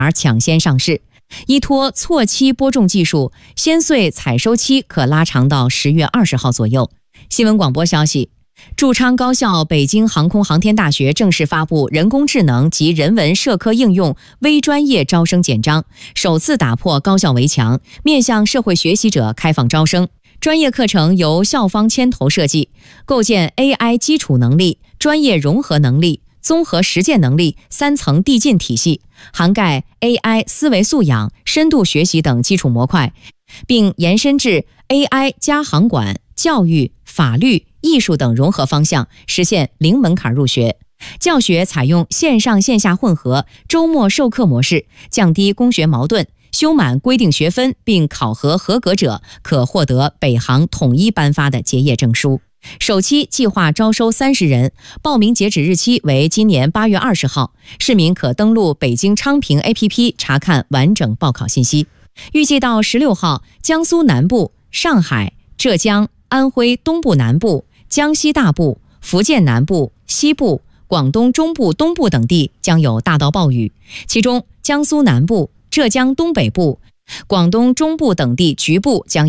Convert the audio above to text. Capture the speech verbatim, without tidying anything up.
而抢先上市。依托错期播种技术，鲜穗采收期可拉长到十月二十号左右。新闻广播消息，驻昌高校北京航空航天大学正式发布人工智能及人文社科应用微专业招生简章，首次打破高校围墙，面向社会学习者开放招生。专业课程由校方牵头设计，构建 A I 基础能力、专业融合能力、综合实践能力三层递进体系，涵盖 A I 思维素养、深度学习等基础模块，并延伸至 A I 加航管、教育、法律、艺术等融合方向，实现零门槛入学。教学采用线上线下混合、周末授课模式，降低供学矛盾。修满规定学分并考核合格者，可获得北航统一颁发的结业证书。首期计划招收三十人，报名截止日期为今年八月二十号。市民可登录北京昌平 A P P 查看完整报考信息。预计到十六号，江苏南部、上海、浙江、安徽东部南部、江西大部、福建南部、西部、广东中部东部等地将有大到暴雨，其中江苏南部、浙江东北部、广东中部等地局部将